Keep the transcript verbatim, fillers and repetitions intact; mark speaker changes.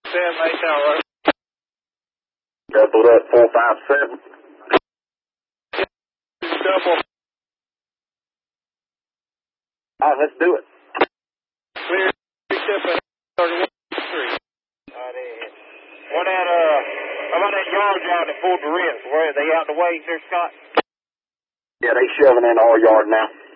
Speaker 1: seven eight tower.
Speaker 2: Double up four five seven.
Speaker 1: Double.
Speaker 2: All right, let's do it.
Speaker 1: Clear. thirty-one three.
Speaker 3: All right. What that, uh, how about that yard job that pulled the rims? Where are they out the way there, Scott?
Speaker 2: Yeah, they shoving in our yard now.